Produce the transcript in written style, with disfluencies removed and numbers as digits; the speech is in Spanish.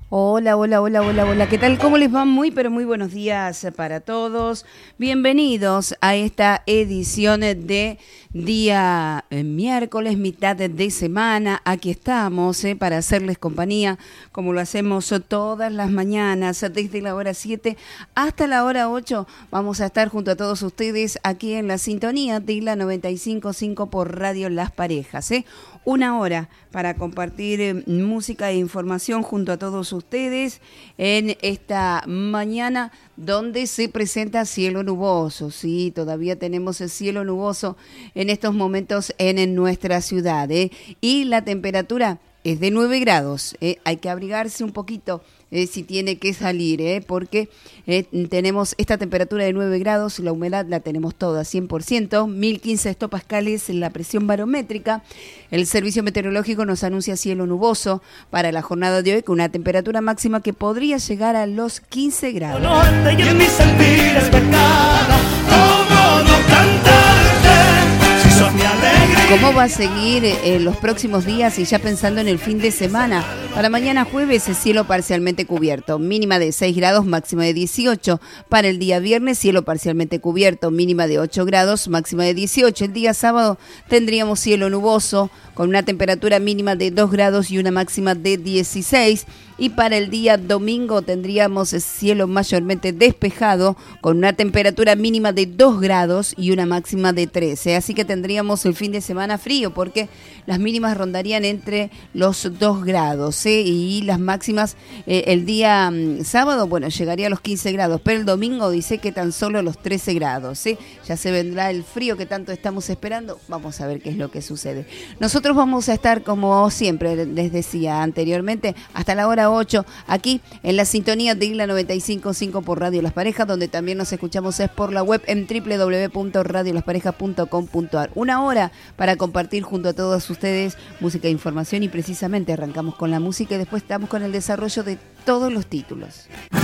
Hola, hola, hola, hola, hola. ¿Qué tal? ¿Cómo les va? Muy, pero muy buenos días para todos. Bienvenidos a esta edición de día miércoles, mitad de semana. Aquí estamos para hacerles compañía, como lo hacemos todas las mañanas, desde la hora 7 hasta la hora 8. Vamos a estar junto a todos ustedes aquí en la sintonía de la 95.5 por Radio Las Parejas. Una hora para compartir música e información junto a todos ustedes en esta mañana donde se presenta cielo nuboso. Sí, todavía tenemos el cielo nuboso en estos momentos en nuestra ciudad. Y la temperatura es de 9 grados. Hay que abrigarse un poquito si tiene que salir, porque tenemos esta temperatura de 9 grados, la humedad la tenemos toda 100%, 1015 hectopascales en la presión barométrica. El servicio meteorológico nos anuncia cielo nuboso para la jornada de hoy con una temperatura máxima que podría llegar a los 15 grados. ¿Cómo va a seguir los próximos días y ya pensando en el fin de semana? Para mañana jueves cielo parcialmente cubierto, mínima de 6 grados, máxima de 18. Para el día viernes cielo parcialmente cubierto, mínima de 8 grados, máxima de 18. El día sábado tendríamos cielo nuboso con una temperatura mínima de 2 grados y una máxima de 16. Y para el día domingo tendríamos cielo mayormente despejado con una temperatura mínima de 2 grados y una máxima de 13. Así que tendríamos el fin de semana frío porque las mínimas rondarían entre los 2 grados. Y las máximas el día sábado, bueno, llegaría a los 15 grados. Pero el domingo dice que tan solo los 13 grados. Ya se vendrá el frío que tanto estamos esperando. Vamos a ver qué es lo que sucede. Nosotros vamos a estar como siempre, les decía anteriormente, hasta la hora 8, aquí en la sintonía de la 95.5 por Radio Las Parejas, donde también nos escuchamos es por la web en www.radiolasparejas.com.ar. Una hora para compartir junto a todos ustedes música e información y precisamente arrancamos con la música y después estamos con el desarrollo de todos los títulos.